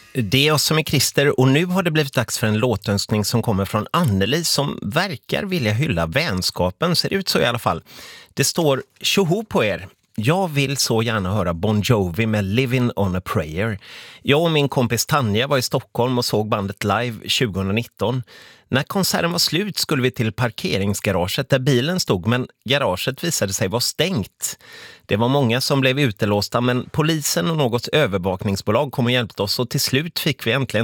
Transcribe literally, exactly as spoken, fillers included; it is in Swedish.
Det är oss som är Christer och nu har det blivit dags för en låtönskning som kommer från Anneli som verkar vilja hylla vänskapen, ser ut så i alla fall. Det står tjoho på er. Jag vill så gärna höra Bon Jovi med Living on a Prayer. Jag och min kompis Tanja var i Stockholm och såg bandet live tjugonitton. När konserten var slut skulle vi till parkeringsgaraget där bilen stod, men garaget visade sig vara stängt. Det var många som blev utelåsta, men polisen och något övervakningsbolag kom och hjälpte oss och till slut fick vi äntligen